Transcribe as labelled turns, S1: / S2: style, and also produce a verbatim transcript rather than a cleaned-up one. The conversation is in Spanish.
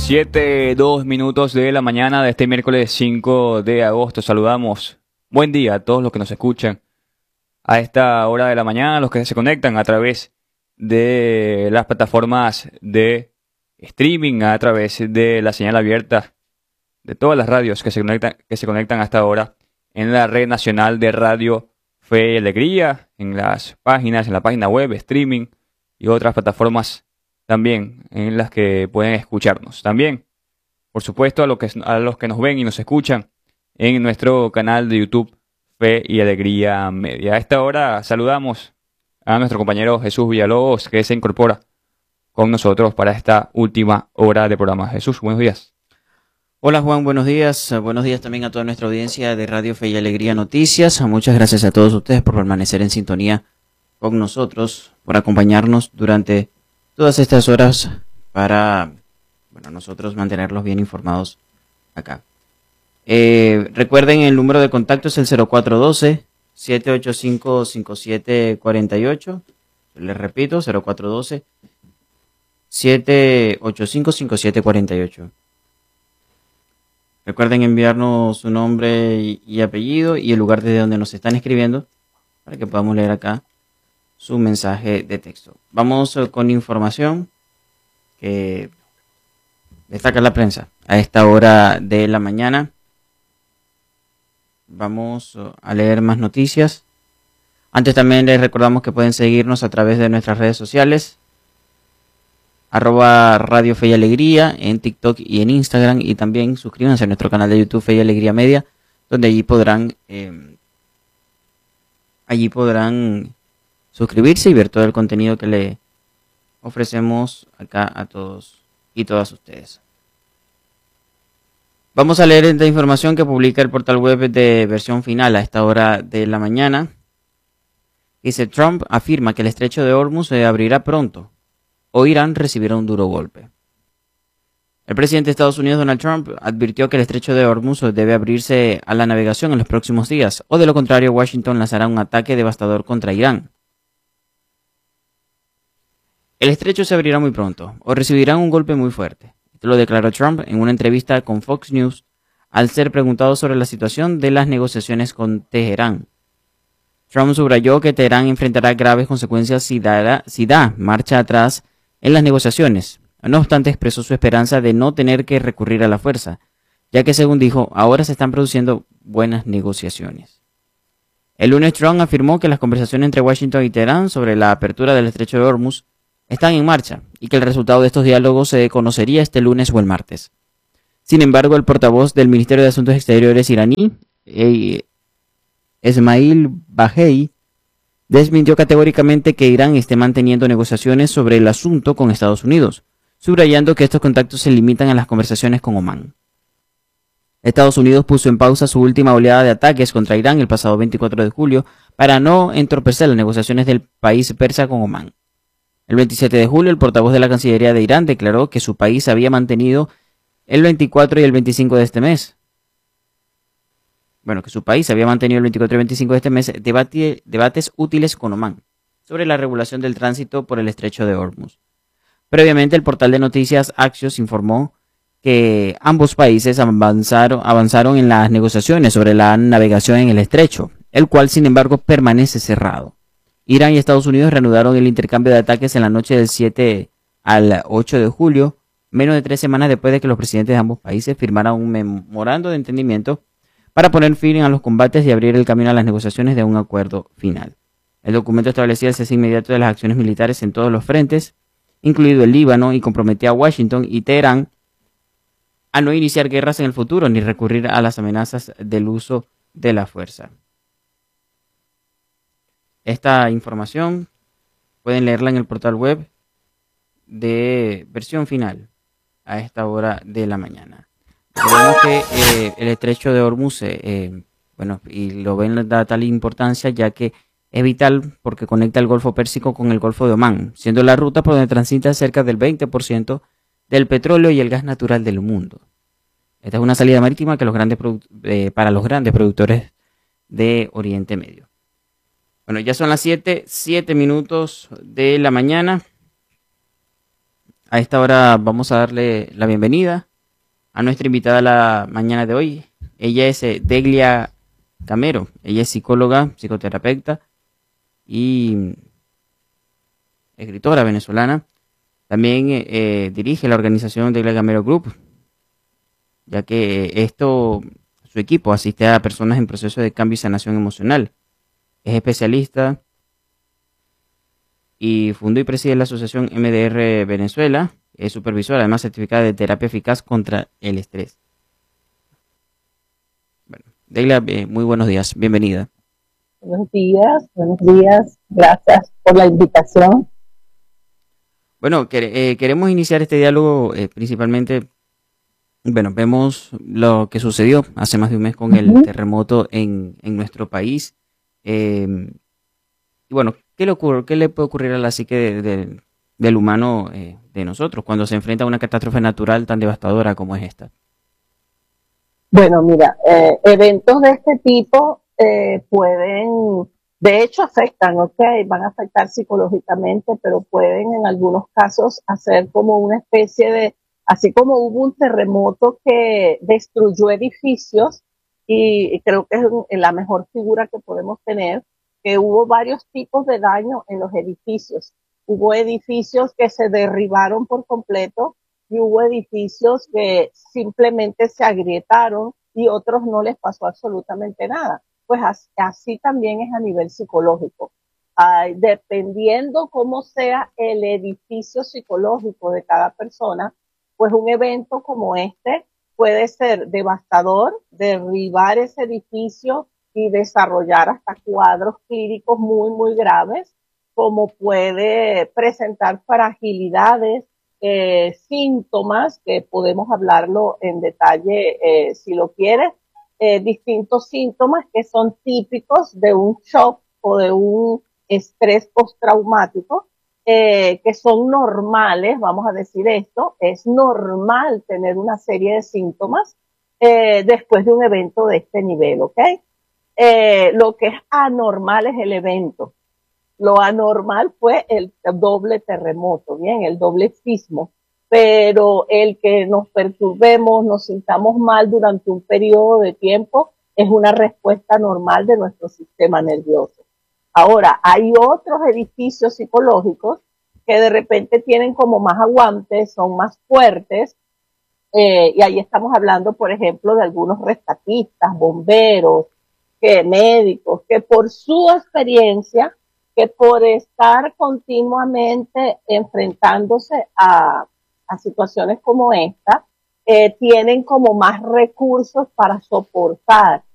S1: Siete, dos minutos de la mañana de este miércoles cinco de agosto. Saludamos. Buen día a todos los que nos escuchan a esta hora de la mañana, los que se conectan a través de las plataformas de streaming, a través de la señal abierta de todas las radios que se conectan, que se conectan hasta ahora en la red nacional de Radio Fe y Alegría, en las páginas, en la página web, streaming y otras plataformas también en las que pueden escucharnos. También, por supuesto, a los que, a los que nos ven y nos escuchan en nuestro canal de YouTube Fe y Alegría Media. A esta hora saludamos a nuestro compañero Jesús Villalobos, que se incorpora con nosotros para esta última hora de programa. Jesús, buenos días.
S2: Hola Juan, buenos días. Buenos días también a toda nuestra audiencia de Radio Fe y Alegría Noticias. Muchas gracias a todos ustedes por permanecer en sintonía con nosotros, por acompañarnos durante todas estas horas para, bueno, nosotros mantenerlos bien informados acá. Eh, recuerden, el número de contacto es el cero cuatro uno dos, siete ocho cinco, cinco siete cuatro ocho. Les repito, cero cuatro uno dos, siete ocho cinco, cinco siete cuatro ocho. Recuerden enviarnos su nombre y, y apellido y el lugar desde donde nos están escribiendo para que podamos leer acá su mensaje de texto. Vamos uh, con información que destaca la prensa a esta hora de la mañana. Vamos uh, a leer más noticias. Antes también les recordamos que pueden seguirnos a través de nuestras redes sociales. Arroba Radio Fe y Alegría en TikTok y en Instagram. Y también suscríbanse a nuestro canal de YouTube Fe y Alegría Media, donde allí podrán eh, allí podrán suscribirse y ver todo el contenido que le ofrecemos acá a todos y todas ustedes. Vamos a leer esta información que publica el portal web de Versión Final a esta hora de la mañana. Dice: Trump afirma que el estrecho de Hormuz se abrirá pronto o Irán recibirá un duro golpe. El presidente de Estados Unidos, Donald Trump, advirtió que el estrecho de Hormuz debe abrirse a la navegación en los próximos días, o de lo contrario Washington lanzará un ataque devastador contra Irán. El estrecho se abrirá muy pronto, o recibirán un golpe muy fuerte. Esto lo declaró Trump en una entrevista con Fox News al ser preguntado sobre la situación de las negociaciones con Teherán. Trump subrayó que Teherán enfrentará graves consecuencias si da, si da marcha atrás en las negociaciones. No obstante, expresó su esperanza de no tener que recurrir a la fuerza, ya que, según dijo, ahora se están produciendo buenas negociaciones. El lunes, Trump afirmó que las conversaciones entre Washington y Teherán sobre la apertura del estrecho de Hormuz están en marcha y que el resultado de estos diálogos se conocería este lunes o el martes. Sin embargo, el portavoz del Ministerio de Asuntos Exteriores iraní, Esmail Baghaei, desmintió categóricamente que Irán esté manteniendo negociaciones sobre el asunto con Estados Unidos, subrayando que estos contactos se limitan a las conversaciones con Omán. Estados Unidos puso en pausa su última oleada de ataques contra Irán el pasado veinticuatro de julio para no entorpecer las negociaciones del país persa con Omán. El veintisiete de julio, el portavoz de la Cancillería de Irán declaró que su país había mantenido el veinticuatro y el veinticinco de este mes. Bueno, que su país había mantenido el veinticuatro y veinticinco de este mes debate, debates útiles con Omán sobre la regulación del tránsito por el estrecho de Hormuz. Previamente, el portal de noticias Axios informó que ambos países avanzaron, avanzaron en las negociaciones sobre la navegación en el estrecho, el cual, sin embargo, permanece cerrado. Irán y Estados Unidos reanudaron el intercambio de ataques en la noche del siete al ocho de julio, menos de tres semanas después de que los presidentes de ambos países firmaran un memorando de entendimiento para poner fin a los combates y abrir el camino a las negociaciones de un acuerdo final. El documento establecía el cese inmediato de las acciones militares en todos los frentes, incluido el Líbano, y comprometía a Washington y Teherán a no iniciar guerras en el futuro ni recurrir a las amenazas del uso de la fuerza. Esta información pueden leerla en el portal web de Versión Final a esta hora de la mañana. Recordemos que eh, el estrecho de Hormuz, eh, bueno, y lo ven da tal importancia ya que es vital porque conecta el Golfo Pérsico con el Golfo de Omán, siendo la ruta por donde transita cerca del veinte por ciento del petróleo y el gas natural del mundo. Esta es una salida marítima que los grandes eh, para los grandes productores de Oriente Medio. Bueno, ya son las siete, siete minutos de la mañana. A esta hora vamos a darle la bienvenida a nuestra invitada la mañana de hoy. Ella es eh, Deglia Camero. Ella es psicóloga, psicoterapeuta y escritora venezolana. También eh, eh, dirige la organización Deglia Camero Group, ya que eh, esto, su equipo asiste a personas en proceso de cambio y sanación emocional. Es especialista y fundó y preside la asociación M D R Venezuela. Es supervisora, además certificada de terapia eficaz contra el estrés. Bueno, Deglia, eh, muy buenos días, bienvenida.
S3: Buenos días, buenos días, gracias por la invitación.
S2: Bueno, quer eh, queremos iniciar este diálogo eh, principalmente, bueno, vemos lo que sucedió hace más de un mes con el
S3: Uh-huh.
S2: terremoto en, en nuestro país. Eh, y bueno, ¿qué le ocurre, qué le puede ocurrir a la psique de, de, del humano eh, de nosotros cuando se enfrenta a una catástrofe natural tan devastadora como es esta?
S3: Bueno, mira, eh, eventos de este tipo eh, pueden, de hecho afectan, ok, van a afectar psicológicamente, pero pueden en algunos casos hacer como una especie de, así como hubo un terremoto que destruyó edificios, y, y creo que es un- la mejor figura que podemos tener, que hubo varios tipos de daño en los edificios. Hubo edificios que se derribaron por completo y hubo edificios que simplemente se agrietaron y otros no les pasó absolutamente nada. Pues así, así también es a nivel psicológico. Ay, dependiendo cómo sea el edificio psicológico de cada persona, pues un evento como este puede ser devastador, derribar ese edificio y desarrollar hasta cuadros clínicos muy, muy graves, como puede presentar fragilidades, eh, síntomas, que podemos hablarlo en detalle eh, si lo quieres, eh, distintos síntomas que son típicos de un shock o de un estrés postraumático, eh, que son normales, vamos a decir esto, es normal tener una serie de síntomas eh, después de un evento de este nivel, ¿ok? Eh, lo que es anormal es el evento. Lo anormal fue el doble terremoto, bien, el doble sismo, pero el que nos perturbemos, nos sintamos mal durante un periodo de tiempo es una respuesta normal de nuestro sistema nervioso. Ahora, hay otros edificios psicológicos que de repente tienen como más aguantes, son más fuertes, eh, y ahí estamos hablando, por ejemplo, de algunos rescatistas, bomberos, que médicos, que por su experiencia, que por estar continuamente enfrentándose a, a situaciones como esta, eh, tienen como más recursos para soportar